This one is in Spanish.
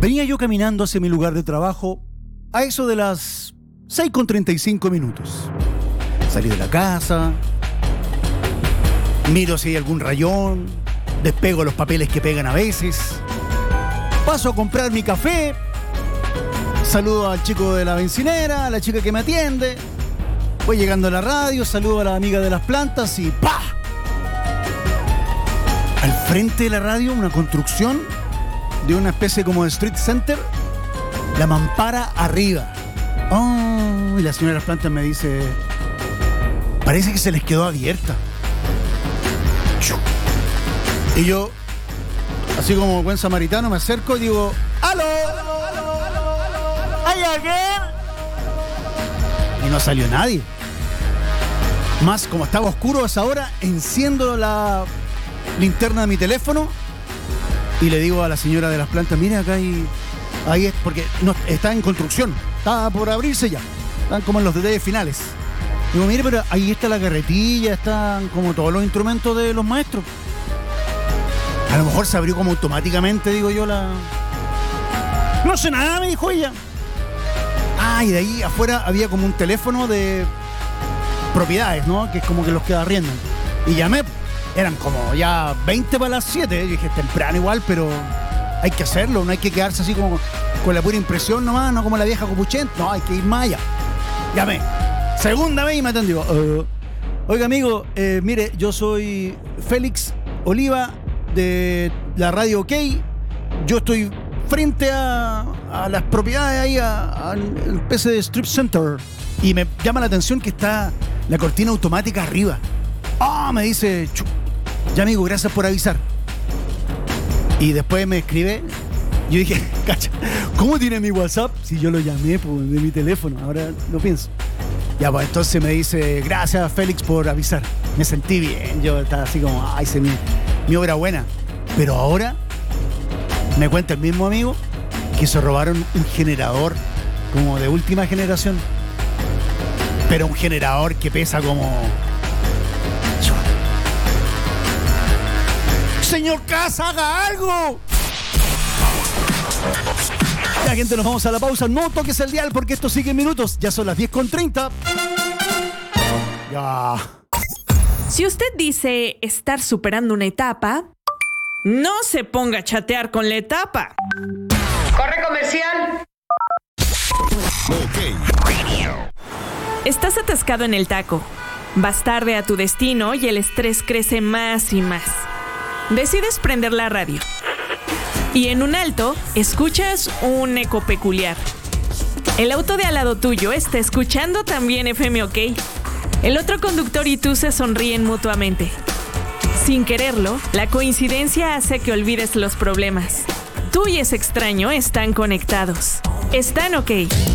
Venía yo caminando hacia mi lugar de trabajo a eso de las 6:35. Salí de la casa, miro si hay algún rayón, despego los papeles que pegan a veces, paso a comprar mi café, saludo al chico de la bencinera, a la chica que me atiende, voy llegando a la radio, saludo a la amiga de las plantas y ¡pah! Al frente de la radio, una construcción de una especie como de street center, la mampara arriba. Oh, y la señora de las plantas me dice, parece que se les quedó abierta. Y yo, así como buen samaritano, me acerco y digo, ¡aló! ¿Hay alguien? Y no salió nadie. Más, como estaba oscuro a esa hora, enciendo la linterna de mi teléfono y le digo a la señora de las plantas, mira, acá ahí es, porque no, está en construcción, está por abrirse ya, están como en los detalles finales. Digo, mire, pero ahí está la carretilla, están como todos los instrumentos de los maestros. A lo mejor se abrió como automáticamente, digo yo, No sé nada, me dijo ella. Y de ahí afuera había como un teléfono de propiedades, ¿no? Que es como que los que arriendan. Y llamé, eran como ya 20 para las 7. Yo dije, temprano igual, pero hay que hacerlo, no hay que quedarse así como con la pura impresión nomás, no como la vieja copuchenta, no, hay que ir más allá. Llamé, segunda vez y me atendió. Oiga, amigo, mire, yo soy Félix Oliva de la radio OK. Yo estoy frente a las propiedades ahí, al PC de Strip Center. Y me llama la atención que está la cortina automática arriba. Me dice, ya amigo, gracias por avisar. Y después me escribe. Yo dije, cacha, ¿cómo tiene mi WhatsApp? Si yo lo llamé de mi teléfono, ahora lo pienso. Ya, pues entonces me dice, gracias Félix por avisar. Me sentí bien, yo estaba así como, hice mi obra buena. Pero ahora me cuenta el mismo amigo que se robaron un generador como de última generación. Pero un generador que pesa como... ¡Señor Casa, haga algo! Ya, gente, nos vamos a la pausa. No toques el dial porque esto sigue en minutos. Ya son las 10:30. Ya. Si usted dice estar superando una etapa, no se ponga a chatear con la etapa. ¡Corre comercial! OK. Estás atascado en el taco. Vas tarde a tu destino y el estrés crece más y más. Decides prender la radio. Y en un alto, escuchas un eco peculiar. El auto de al lado tuyo está escuchando también FM OK. El otro conductor y tú se sonríen mutuamente. Sin quererlo, la coincidencia hace que olvides los problemas. Tú y ese extraño están conectados. Están OK.